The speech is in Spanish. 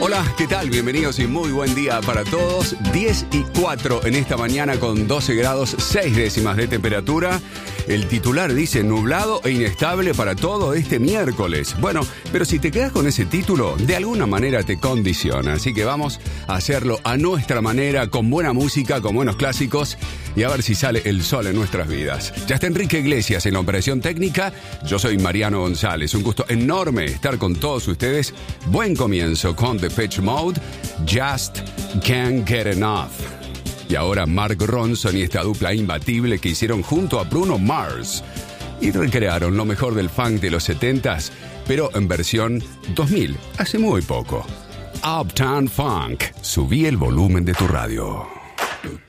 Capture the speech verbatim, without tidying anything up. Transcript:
Hola, ¿qué tal? Bienvenidos y muy buen día para todos. diez y cuatro en esta mañana con doce grados, seis décimas de temperatura. El titular dice nublado e inestable para todo este miércoles. Bueno, pero si te quedas con ese título, de alguna manera te condiciona. Así que vamos a hacerlo a nuestra manera, con buena música, con buenos clásicos y a ver si sale el sol en nuestras vidas. Ya está Enrique Iglesias en la operación técnica. Yo soy Mariano González. Un gusto enorme estar con todos ustedes. Buen comienzo con Depeche Mode, Just Can't Get Enough. Y ahora Mark Ronson y esta dupla imbatible que hicieron junto a Bruno Mars y recrearon lo mejor del funk de los setentas, pero en versión dos mil, hace muy poco. Uptown Funk. Subí el volumen de tu radio.